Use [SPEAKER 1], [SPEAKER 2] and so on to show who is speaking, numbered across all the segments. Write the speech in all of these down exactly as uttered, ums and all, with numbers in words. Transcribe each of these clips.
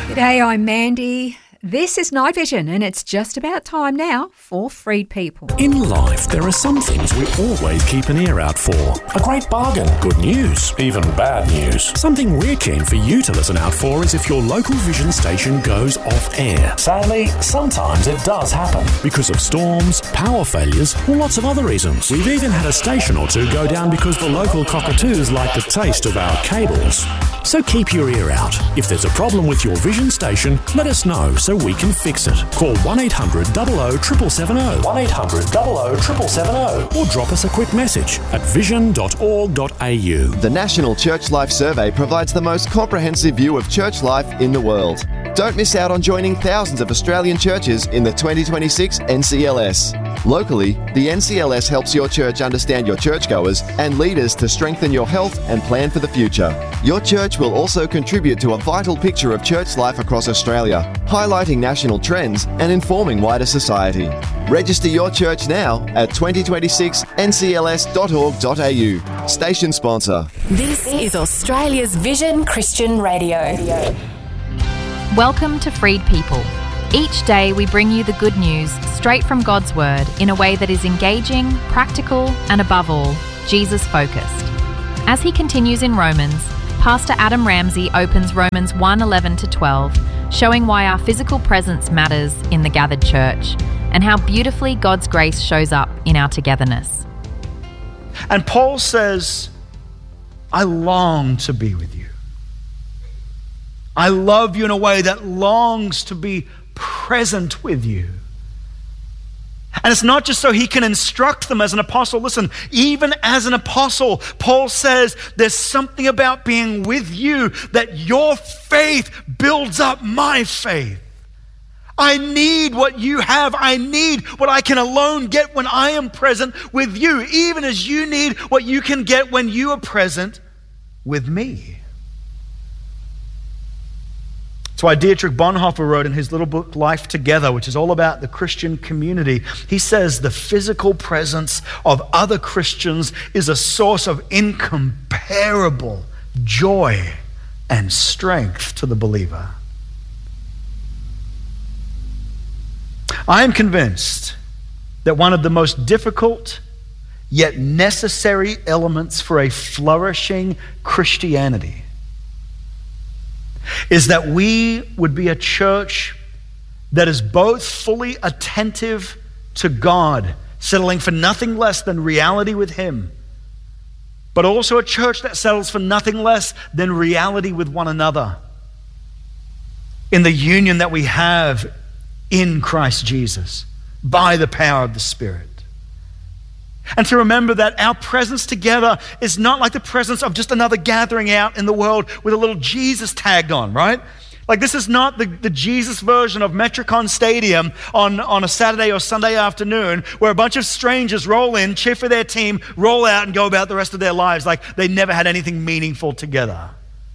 [SPEAKER 1] G'day, I'm Mandy. This is Night Vision, and it's just about time now for Freed People.
[SPEAKER 2] In life, there are some things we always keep an ear out for. A great bargain, good news, even bad news. Something we're keen for you to listen out for is if your local Vision station goes off air. Sadly, sometimes it does happen. Because of storms, power failures, or lots of other reasons. We've even had a station or two go down because the local cockatoos like the taste of our cables. So keep your ear out. If there's a problem with your Vision station, let us know so we can fix it. Call one eight hundred zero zero seven seven zero, one eight hundred zero zero seven seven zero, or drop us a quick message at vision dot org dot a u.
[SPEAKER 3] The National Church Life Survey provides the most comprehensive view of church life in the world. Don't miss out on joining thousands of Australian churches in the twenty twenty-six N C L S. Locally, the N C L S helps your church understand your churchgoers and leaders to strengthen your health and plan for the future. Your church will also contribute to a vital picture of church life across Australia, highlighting national trends and informing wider society. Register your church now at twenty twenty-six N C L S dot org dot a u. Station sponsor.
[SPEAKER 4] This is Australia's Vision Christian Radio.
[SPEAKER 5] Welcome to Freed People. Each day we bring you the good news straight from God's Word in a way that is engaging, practical, and above all, Jesus-focused. As he continues in Romans, Pastor Adam Ramsey opens Romans one eleven to twelve, showing why our physical presence matters in the gathered church and how beautifully God's grace shows up in our togetherness.
[SPEAKER 6] And Paul says, I long to be with you. I love you in a way that longs to be present with you. And it's not just so he can instruct them as an apostle. Listen, even as an apostle, Paul says there's something about being with you that your faith builds up my faith. I need what you have. I need what I can alone get when I am present with you, even as you need what you can get when you are present with me. That's why Dietrich Bonhoeffer wrote in his little book, Life Together, which is all about the Christian community. He says the physical presence of other Christians is a source of incomparable joy and strength to the believer. I am convinced that one of the most difficult yet necessary elements for a flourishing Christianity is that we would be a church that is both fully attentive to God, settling for nothing less than reality with Him, but also a church that settles for nothing less than reality with one another in the union that we have in Christ Jesus by the power of the Spirit. And to remember that our presence together is not like the presence of just another gathering out in the world with a little Jesus tagged on, right? Like this is not the, the Jesus version of Metricon Stadium on, on a Saturday or Sunday afternoon where a bunch of strangers roll in, cheer for their team, roll out and go about the rest of their lives like they never had anything meaningful together.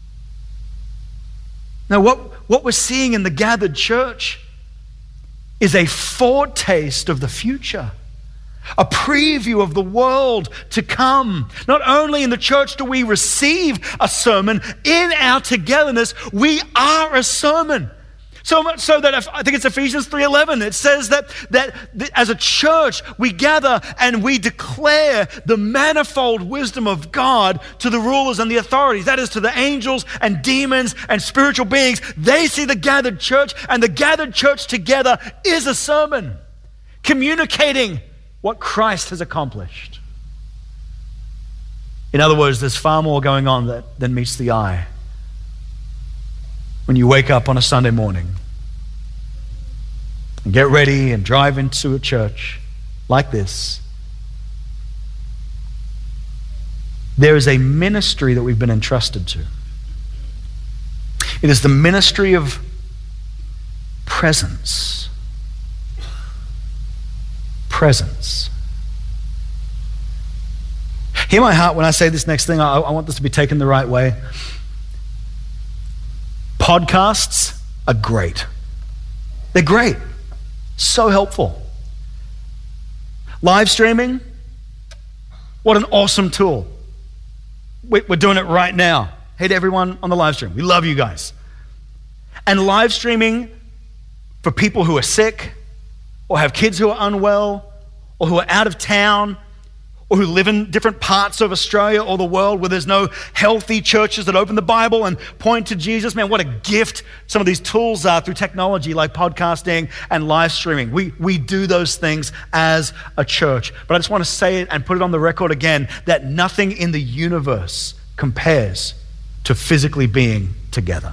[SPEAKER 6] Now what, what we're seeing in the gathered church is a foretaste of the future. A preview of the world to come. Not only in the church do we receive a sermon, in our togetherness, we are a sermon. So much so that if, I think it's Ephesians three eleven, it says that, that, that as a church, we gather and we declare the manifold wisdom of God to the rulers and the authorities. That is to the angels and demons and spiritual beings. They see the gathered church, and the gathered church together is a sermon, communicating what Christ has accomplished. In other words, there's far more going on that, than meets the eye when you wake up on a Sunday morning and get ready and drive into a church like this. There is a ministry that we've been entrusted to. It is the ministry of presence. Presence. Hear my heart when I say this next thing. I, I want this to be taken the right way. Podcasts are great. They're great. So helpful. Live streaming, what an awesome tool. We're doing it right now. Hey to everyone on the live stream. We love you guys. And live streaming for people who are sick, or have kids who are unwell, or who are out of town, or who live in different parts of Australia or the world where there's no healthy churches that open the Bible and point to Jesus. Man, what a gift some of these tools are through technology like podcasting and live streaming. We, we do those things as a church. But I just want to say it and put it on the record again that nothing in the universe compares to physically being together.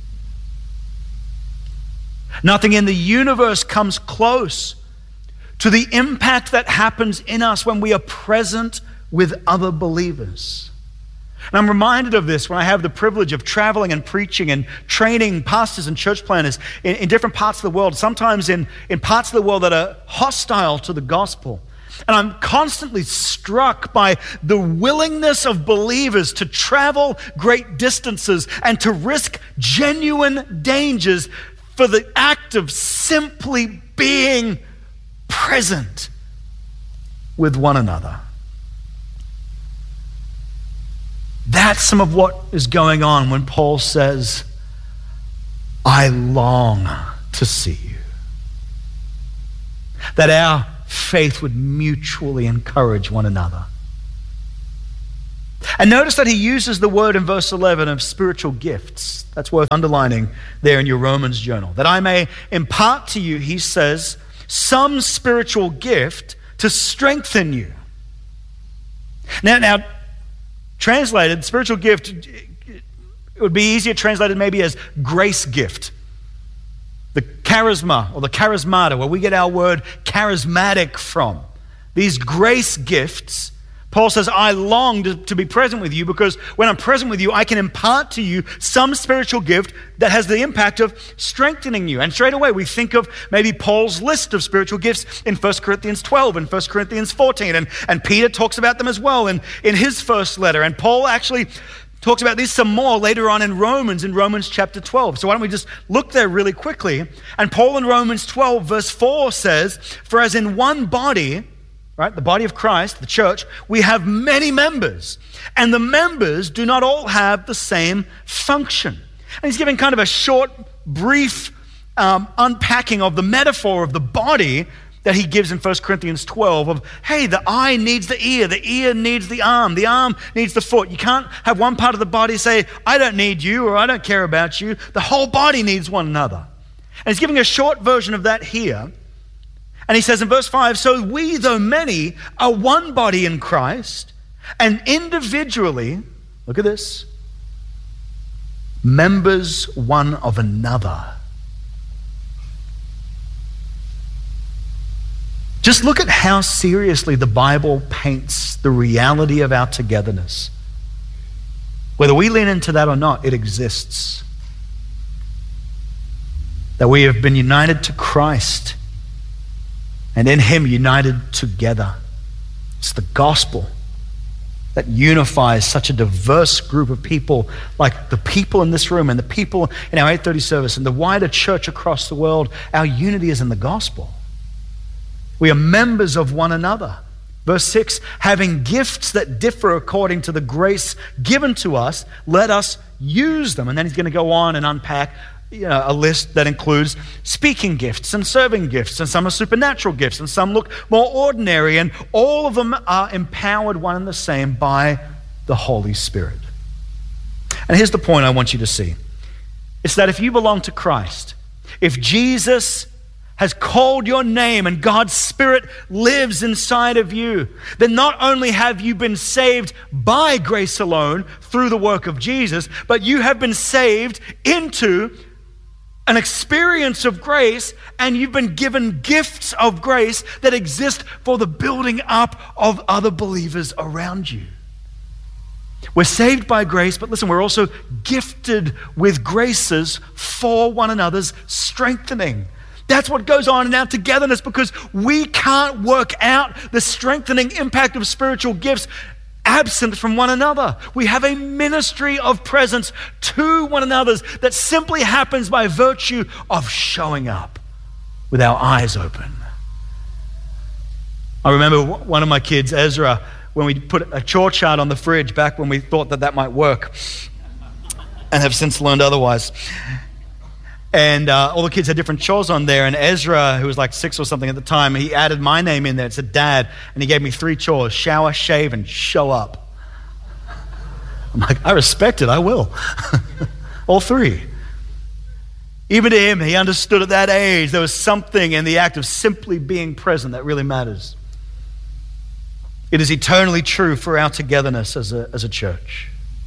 [SPEAKER 6] Nothing in the universe comes close to the impact that happens in us when we are present with other believers. And I'm reminded of this when I have the privilege of traveling and preaching and training pastors and church planners in, in different parts of the world, sometimes in, in parts of the world that are hostile to the gospel. And I'm constantly struck by the willingness of believers to travel great distances and to risk genuine dangers for the act of simply being present with one another. That's some of what is going on when Paul says, I long to see you. That our faith would mutually encourage one another. And notice that he uses the word in verse eleven of spiritual gifts. That's worth underlining there in your Romans journal. That I may impart to you, he says, some spiritual gift to strengthen you. Now, now, translated, spiritual gift, it would be easier translated maybe as grace gift. The charisma or the charismata, where we get our word charismatic from. These grace gifts, Paul says, I long to, to be present with you because when I'm present with you, I can impart to you some spiritual gift that has the impact of strengthening you. And straight away, we think of maybe Paul's list of spiritual gifts in First Corinthians twelve and First Corinthians fourteen. And, and Peter talks about them as well in, in his first letter. And Paul actually talks about these some more later on in Romans, in Romans chapter twelve. So why don't we just look there really quickly. And Paul in Romans twelve verse four says, for as in one body, right, the body of Christ, the church, we have many members, and the members do not all have the same function. And he's giving kind of a short, brief um, unpacking of the metaphor of the body that he gives in First Corinthians twelve of, hey, the eye needs the ear, the ear needs the arm, the arm needs the foot. You can't have one part of the body say, I don't need you or I don't care about you. The whole body needs one another. And he's giving a short version of that here. And he says in verse five, so we, though many, are one body in Christ, and individually, look at this, members one of another. Just look at how seriously the Bible paints the reality of our togetherness. Whether we lean into that or not, it exists. That we have been united to Christ, and in him united together. It's the gospel that unifies such a diverse group of people, like the people in this room and the people in our eight thirty service and the wider church across the world. Our unity is in the gospel. We are members of one another. Verse six, having gifts that differ according to the grace given to us, let us use them. And then he's going to go on and unpack You know, a list that includes speaking gifts and serving gifts, and some are supernatural gifts, and some look more ordinary, and all of them are empowered one and the same by the Holy Spirit. And here's the point I want you to see. It's that if you belong to Christ, if Jesus has called your name and God's Spirit lives inside of you, then not only have you been saved by grace alone through the work of Jesus, but you have been saved into an experience of grace, and you've been given gifts of grace that exist for the building up of other believers around you. We're saved by grace, but listen, we're also gifted with graces for one another's strengthening. That's what goes on in our togetherness, because we can't work out the strengthening impact of spiritual gifts absent from one another. We have a ministry of presence to one another that simply happens by virtue of showing up with our eyes open. I remember one of my kids, Ezra, when we put a chore chart on the fridge back when we thought that that might work and have since learned otherwise. And uh, all the kids had different chores on there. And Ezra, who was like six or something at the time, he added my name in there. It said Dad. And he gave me three chores: shower, shave, and show up. I'm like, I respect it. I will. All three. Even to him, he understood at that age there was something in the act of simply being present that really matters. It is eternally true for our togetherness as a, as a church.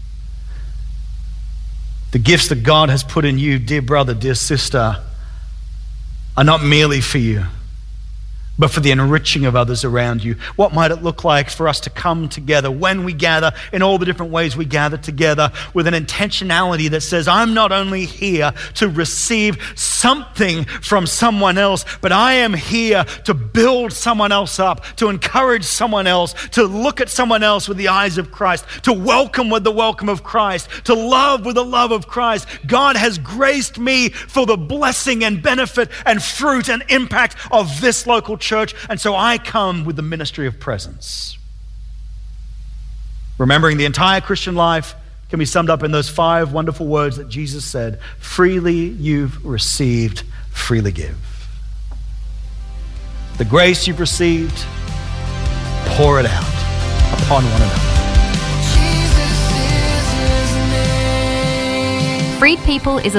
[SPEAKER 6] The gifts that God has put in you, dear brother, dear sister, are not merely for you, but for the enriching of others around you. What might it look like for us to come together when we gather, in all the different ways we gather together, with an intentionality that says, I'm not only here to receive something from someone else, but I am here to build someone else up, to encourage someone else, to look at someone else with the eyes of Christ, to welcome with the welcome of Christ, to love with the love of Christ. God has graced me for the blessing and benefit and fruit and impact of this local church, and so I come with the ministry of presence. Remembering the entire Christian life can be summed up in those five wonderful words that Jesus said: freely you've received, freely give. The grace you've received, pour it out upon one another.
[SPEAKER 5] Freed People is a